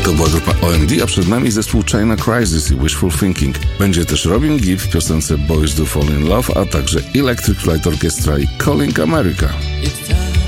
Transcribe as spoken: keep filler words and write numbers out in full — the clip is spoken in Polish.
To była grupa O M D, a przed nami zespół China Crisis i Wishful Thinking. Będzie też Robin Gibb w piosence Boys Do Fall In Love, a także Electric Light Orchestra i Calling America.